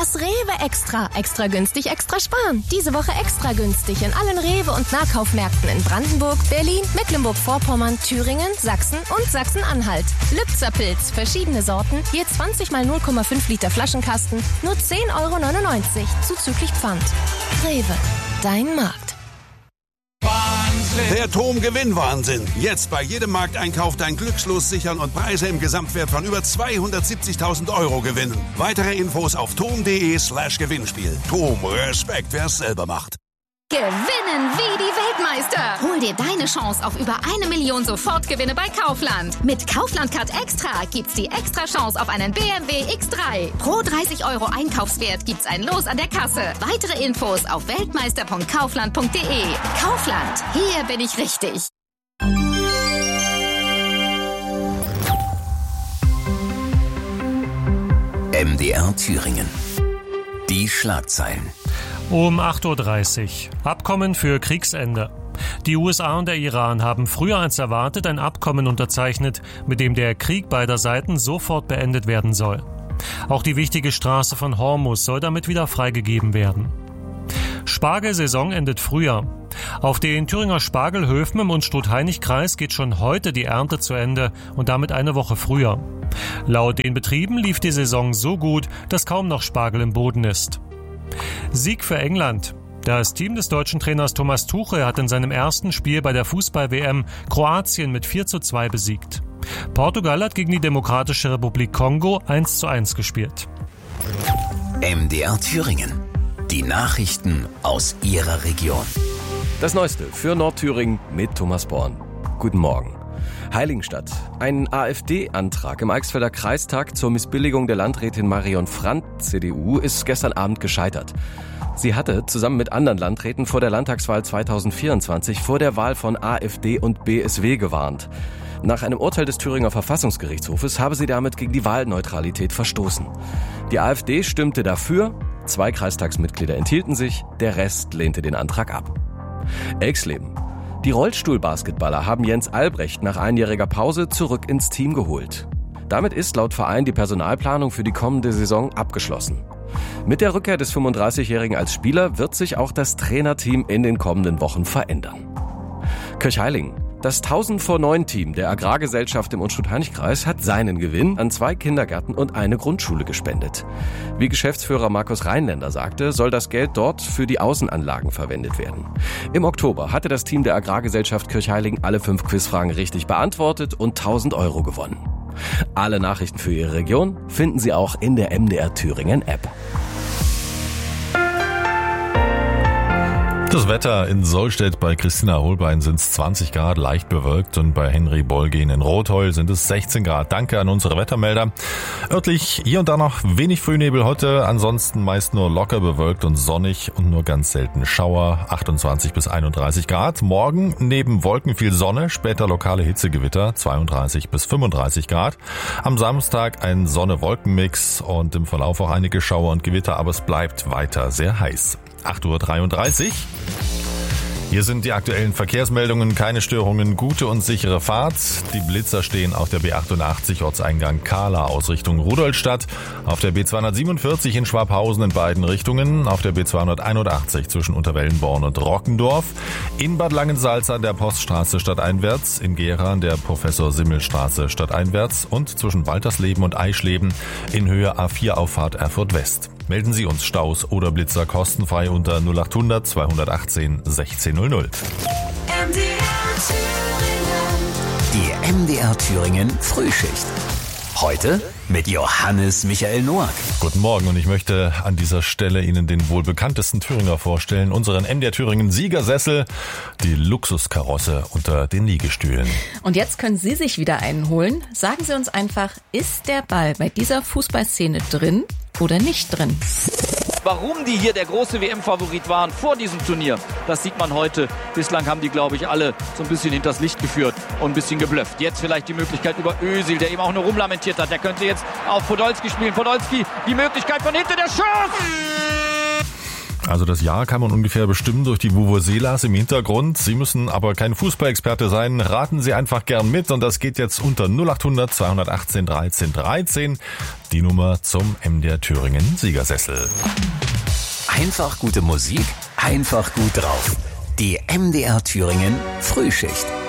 Das Rewe Extra. Extra günstig, extra sparen. Diese Woche extra günstig in allen Rewe- und Nahkaufmärkten in Brandenburg, Berlin, Mecklenburg-Vorpommern, Thüringen, Sachsen und Sachsen-Anhalt. Lübzer Pilz, verschiedene Sorten, je 20 mal 0,5 Liter Flaschenkasten, nur 10,99 € zuzüglich Pfand. Rewe, dein Markt. Der TOM-Gewinnwahnsinn. Jetzt bei jedem Markteinkauf dein Glückslos sichern und Preise im Gesamtwert von über 270.000 € gewinnen. Weitere Infos auf tom.de/Gewinnspiel. TOM, Respekt, wer es selber macht. Gewinnen wie die Weltmeister. Hol dir deine Chance auf über 1 Million Sofortgewinne bei Kaufland. Mit Kaufland Card Extra gibt's die extra Chance auf einen BMW X3. Pro 30 € Einkaufswert gibt's ein Los an der Kasse. Weitere Infos auf weltmeister.kaufland.de. Kaufland, hier bin ich richtig. MDR Thüringen. Die Schlagzeilen. Um 8.30 Uhr. Abkommen für Kriegsende. Die USA und der Iran haben früher als erwartet ein Abkommen unterzeichnet, mit dem der Krieg beider Seiten sofort beendet werden soll. Auch die wichtige Straße von Hormuz soll damit wieder freigegeben werden. Spargelsaison endet früher. Auf den Thüringer Spargelhöfen im Unstrut-Hainich-Kreis geht schon heute die Ernte zu Ende und damit eine Woche früher. Laut den Betrieben lief die Saison so gut, dass kaum noch Spargel im Boden ist. Sieg für England. Das Team des deutschen Trainers Thomas Tuchel hat in seinem ersten Spiel bei der Fußball-WM Kroatien mit 4:2 besiegt. Portugal hat gegen die Demokratische Republik Kongo 1:1 gespielt. MDR Thüringen. Die Nachrichten aus Ihrer Region. Das Neueste für Nordthüringen mit Thomas Born. Guten Morgen. Heiligenstadt. Ein AfD-Antrag im Eichsfelder Kreistag zur Missbilligung der Landrätin Marion Frank, CDU, ist gestern Abend gescheitert. Sie hatte zusammen mit anderen Landräten vor der Landtagswahl 2024 vor der Wahl von AfD und BSW gewarnt. Nach einem Urteil des Thüringer Verfassungsgerichtshofes habe sie damit gegen die Wahlneutralität verstoßen. Die AfD stimmte dafür, 2 Kreistagsmitglieder enthielten sich, der Rest lehnte den Antrag ab. Elxleben. Die Rollstuhlbasketballer haben Jens Albrecht nach einjähriger Pause zurück ins Team geholt. Damit ist laut Verein die Personalplanung für die kommende Saison abgeschlossen. Mit der Rückkehr des 35-Jährigen als Spieler wird sich auch das Trainerteam in den kommenden Wochen verändern. Kirchheilingen. Das 1000-vor-9-Team der Agrargesellschaft im Unstrut-Hainich-Kreis hat seinen Gewinn an 2 Kindergärten und eine Grundschule gespendet. Wie Geschäftsführer Markus Rheinländer sagte, soll das Geld dort für die Außenanlagen verwendet werden. Im Oktober hatte das Team der Agrargesellschaft Kirchheilingen alle 5 Quizfragen richtig beantwortet und 1.000 € gewonnen. Alle Nachrichten für Ihre Region finden Sie auch in der MDR Thüringen App. Das Wetter in Sollstedt bei Christina Holbein sind es 20 Grad, leicht bewölkt, und bei Henry Bolgin in Rothheul sind es 16 Grad. Danke an unsere Wettermelder. Örtlich hier und da noch wenig Frühnebel heute, ansonsten meist nur locker bewölkt und sonnig und nur ganz selten Schauer, 28 bis 31 Grad. Morgen neben Wolken viel Sonne, später lokale Hitzegewitter, 32 bis 35 Grad. Am Samstag ein Sonne-Wolken-Mix und im Verlauf auch einige Schauer und Gewitter, aber es bleibt weiter sehr heiß. 8.33 Uhr. Hier sind die aktuellen Verkehrsmeldungen. Keine Störungen, gute und sichere Fahrt. Die Blitzer stehen auf der B88 Ortseingang Kahla aus Richtung Rudolstadt, auf der B247 in Schwabhausen in beiden Richtungen, auf der B281 zwischen Unterwellenborn und Rockendorf, in Bad Langensalza an der Poststraße stadteinwärts, in Gera an der Professor-Simmel-Straße stadteinwärts und zwischen Waltersleben und Eischleben in Höhe A4-Auffahrt Erfurt West. Melden Sie uns Staus oder Blitzer kostenfrei unter 0800 218 1600. Die MDR Thüringen Frühschicht. Heute mit Johannes Michael Noack. Guten Morgen, und ich möchte an dieser Stelle Ihnen den wohl bekanntesten Thüringer vorstellen, unseren MDR Thüringen Siegersessel, die Luxuskarosse unter den Liegestühlen. Und jetzt können Sie sich wieder einen holen. Sagen Sie uns einfach, ist der Ball bei dieser Fußballszene drin oder nicht drin? Warum die hier der große WM-Favorit waren vor diesem Turnier, das sieht man heute. Bislang haben die, glaube ich, alle so ein bisschen hinters Licht geführt und ein bisschen geblufft. Jetzt vielleicht die Möglichkeit über Özil, der eben auch nur rumlamentiert hat. Der könnte jetzt auf Podolski spielen. Podolski, die Möglichkeit von hinten, der Schuss! Also das Jahr kann man ungefähr bestimmen durch die Vuvuzelas im Hintergrund. Sie müssen aber kein Fußballexperte sein. Raten Sie einfach gern mit und das geht jetzt unter 0800 218 13 13. Die Nummer zum MDR Thüringen Siegersessel. Einfach gute Musik, einfach gut drauf. Die MDR Thüringen Frühschicht.